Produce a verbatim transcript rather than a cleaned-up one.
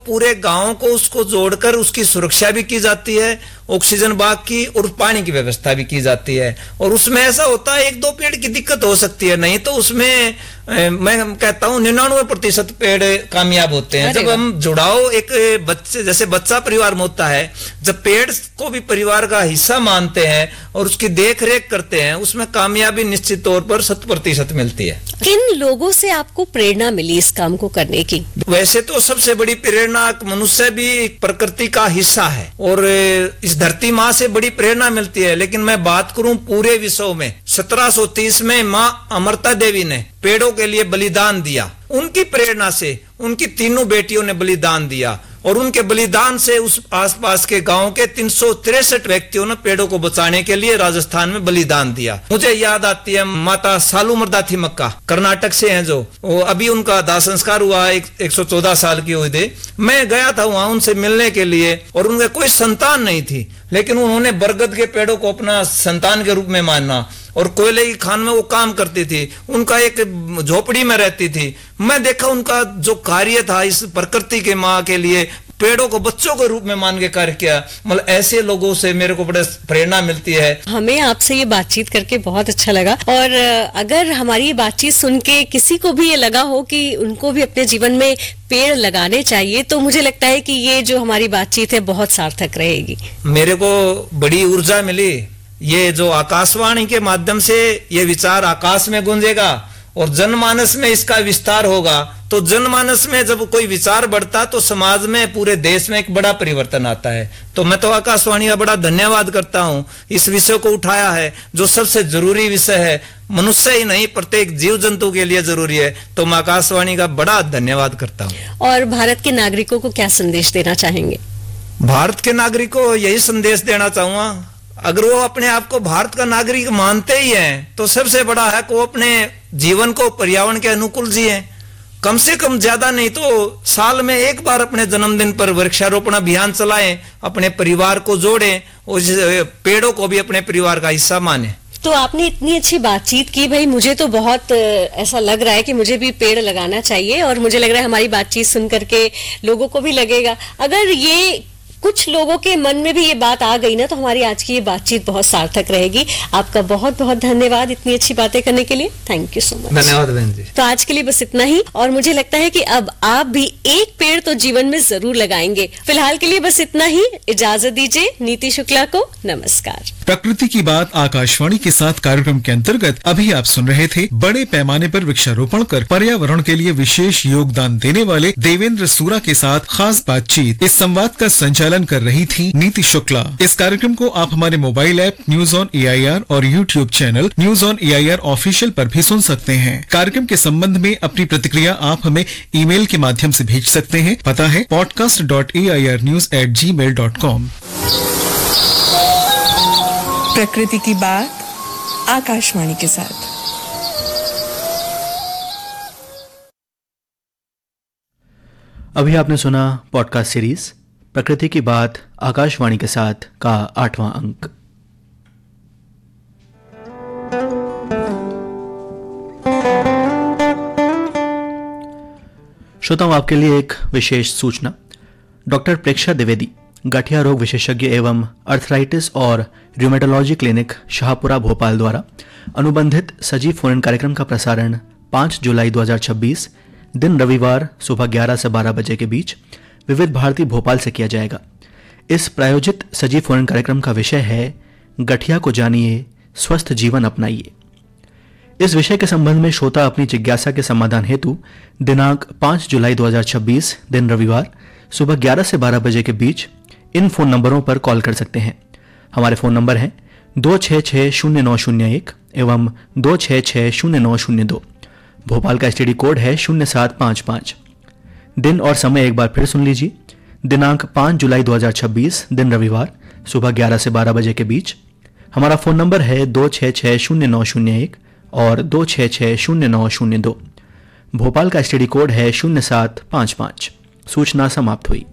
पूरे गांव को उसको जोड़कर उसकी सुरक्षा भी की जाती है, ऑक्सीजन बाग की और पानी की व्यवस्था भी की जाती है। और उसमें ऐसा होता है एक दो पेड़ की दिक्कत हो सकती है, नहीं तो उसमें ए, मैं कहता हूं निन्यानवे प्रतिशत पेड़ कामयाब होते हैं। जब हम जुड़ाव एक बच्चे जैसे बच्चा परिवार में होता है, जब पेड़ को भी परिवार का हिस्सा मानते हैं और उसकी देख रेख करते हैं, उसमें कामयाबी निश्चित तौर पर शत प्रतिशत मिलती है। किन लोगों से आपको प्रेरणा मिली इस काम को करने की? वैसे तो सबसे बड़ी प्रेरणा मनुष्य भी प्रकृति का हिस्सा है और इस धरती माँ से बड़ी प्रेरणा मिलती है। लेकिन मैं बात करूं पूरे विश्व में, सत्रह सौ तीस में माँ अमृता देवी ने पेड़ों के लिए बलिदान दिया। उनकी प्रेरणा से उनकी तीनों बेटियों ने बलिदान दिया और उनके बलिदान से उस आसपास के गांव के तीन सौ तिरसठ व्यक्तियों ने पेड़ों को बचाने के लिए राजस्थान में बलिदान दिया। मुझे याद आती है माता सालूमरदा थी मक्का, कर्नाटक से हैं जो, वो अभी उनका दाह संस्कार हुआ, एक, एक सौ चौदह साल की हुई थी। मैं गया था वहां उनसे मिलने के लिए और उनके कोई संतान नहीं थी, लेकिन उन्होंने बरगद के पेड़ों को अपना संतान के रूप में माना और कोयले की खान में वो काम करती थी। उनका एक झोपड़ी में रहती थी। मैं देखा उनका जो कार्य था इस प्रकृति के माँ के लिए, पेड़ों को बच्चों के रूप में मान के कार्य किया। मतलब ऐसे लोगों से मेरे को बड़े प्रेरणा मिलती है। हमें आपसे ये बातचीत करके बहुत अच्छा लगा और अगर हमारी ये बातचीत सुन के किसी को भी ये लगा हो कि उनको भी अपने जीवन में पेड़ लगाने चाहिए, तो मुझे लगता है कि ये जो हमारी बातचीत है बहुत सार्थक रहेगी। मेरे को बड़ी ऊर्जा मिली। ये जो आकाशवाणी के माध्यम से ये विचार आकाश में गूंजेगा और जनमानस में इसका विस्तार होगा, तो जनमानस में जब कोई विचार बढ़ता तो समाज में, पूरे देश में एक बड़ा परिवर्तन आता है। तो मैं तो आकाशवाणी का बड़ा धन्यवाद करता हूँ, इस विषय को उठाया है जो सबसे जरूरी विषय है, मनुष्य ही नहीं प्रत्येक जीव जंतु के लिए जरूरी है। तो मैं आकाशवाणी का बड़ा धन्यवाद करता हूँ। और भारत के नागरिकों को क्या संदेश देना चाहेंगे? भारत के नागरिकों को यही संदेश देना चाहूंगा, अगर वो अपने आप को भारत का नागरिक मानते ही हैं तो सबसे बड़ा है कि वो अपने जीवन को पर्यावरण के अनुकूल जिए। कम से कम ज्यादा नहीं तो साल में एक बार अपने जन्मदिन पर वृक्षारोपण अभियान चलाएं, अपने परिवार को जोड़ें और पेड़ों को भी अपने परिवार का हिस्सा माने। तो आपने इतनी अच्छी बातचीत की, भाई मुझे तो बहुत ऐसा लग रहा है कि मुझे भी पेड़ लगाना चाहिए और मुझे लग रहा है हमारी बातचीत सुन करके लोगों को भी लगेगा। अगर ये कुछ लोगों के मन में भी ये बात आ गई ना, तो हमारी आज की ये बातचीत बहुत सार्थक रहेगी। आपका बहुत बहुत धन्यवाद इतनी अच्छी बातें करने के लिए। Thank you so much. धन्यवाद बहन जी। तो आज के लिए बस इतना ही और मुझे लगता है कि अब आप भी एक पेड़ तो जीवन में जरूर लगाएंगे। फिलहाल के लिए बस इतना ही, इजाजत दीजिए। नीति शुक्ला को नमस्कार। प्रकृति की बात आकाशवाणी के साथ कार्यक्रम के अंतर्गत अभी आप सुन रहे थे बड़े पैमाने पर वृक्षारोपण कर पर्यावरण के लिए विशेष योगदान देने वाले देवेंद्र सूरा के साथ खास बातचीत। इस संवाद का संचालन कर रही थी नीति शुक्ला। इस कार्यक्रम को आप हमारे mobile app news on A I R और YouTube channel news on A I R official पर भी सुन सकते हैं। कार्यक्रम के संबंध में अपनी प्रतिक्रिया आप हमें ईमेल के माध्यम से भेज सकते हैं। पता है podcast dot A I R news at ji mail dot com. प्रकृति की बात आकाशवाणी के साथ। अभी आपने सुना पॉडकास्ट सीरीज प्रकृति की बात आकाशवाणी के साथ का आठवां अंक। श्रोताओं, आपके लिए एक विशेष सूचना। डॉक्टर प्रेक्षा द्विवेदी, गठिया रोग विशेषज्ञ एवं अर्थराइटिस और र्यूमेटोलॉजी क्लिनिक शाहपुरा भोपाल द्वारा अनुबंधित सजीव फोन इन कार्यक्रम का प्रसारण पाँच जुलाई दो हज़ार छब्बीस दिन रविवार सुबह ग्यारह से बारह बजे के बीच विविध भारती भोपाल से किया जाएगा। इस प्रायोजित सजीव फोन इन कार्यक्रम का विषय है गठिया को जानिए, स्वस्थ जीवन अपनाइए। इस विषय के संबंध में श्रोता अपनी जिज्ञासा के समाधान हेतु दिनांक पाँच जुलाई दो हज़ार छब्बीस दिन रविवार सुबह ग्यारह से बारह बजे के बीच इन फोन नंबरों पर कॉल कर सकते हैं। हमारे फोन नंबर हैं दो छः छः शून्य नौ शून्य एक एवं दो छः छः शून्य नौ शून्य दो। भोपाल का एसटीडी कोड है शून्य सात पाँच पाँच। दिन और समय एक बार फिर सुन लीजिए। दिनांक पाँच जुलाई दो हज़ार छब्बीस दिन रविवार सुबह ग्यारह से बारह बजे के बीच हमारा फोन नंबर है दो छः छः शून्य नौ शून्य एक और दो छः छः शून्य नौ शून्य दो। भोपाल का एसटीडी कोड है शून्य सात पाँच पाँच। सूचना समाप्त हुई।